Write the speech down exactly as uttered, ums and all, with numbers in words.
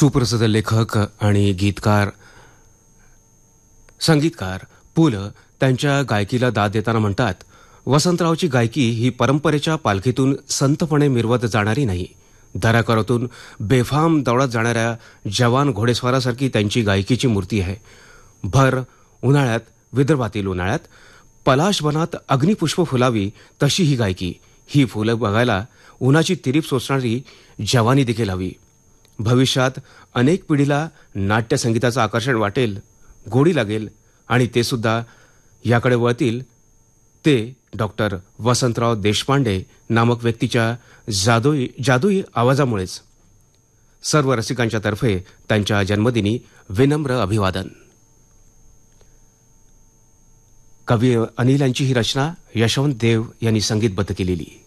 सुप्रसिद्ध लेखक आणि गीतकार संगीतकार पु ल त्यांच्या गायकीला दाद देताना म्हणतात, वसंतरावची गायकी ही परंपरेच्या पालखीतून संतपणे मिरवत जाणारी नाही, दराकरातून बेफाम दौडत जाणाऱ्या जवान घोडेस्वारासारखी त्यांची गायकीची मूर्ती आहे. भर उन्हाळ्यात, विदर्भातील उन्हाळ्यात पलाशवनात अग्निपुष्प फुलावी तशी ही गायकी. ही फुलं बघायला उन्हाची तिरीप सोसणारी जवानी देखील हवी. भविष्यात अनेक पिढीला नाट्यसंगीताचं आकर्षण वाटेल, गोडी लागेल आणि ते सुद्धा याकडे वळतील ते डॉक्टर वसंतराव देशपांडे नामक व्यक्तीच्या जादुई जादुई आवाजामुळेच. सर्व रसिकांच्या तर्फे त्यांच्या जन्मदिनी विनम्र अभिवादन. कवी अनिल यांची ही रचना यशवंत देव यांनी संगीतबद्ध केलेली.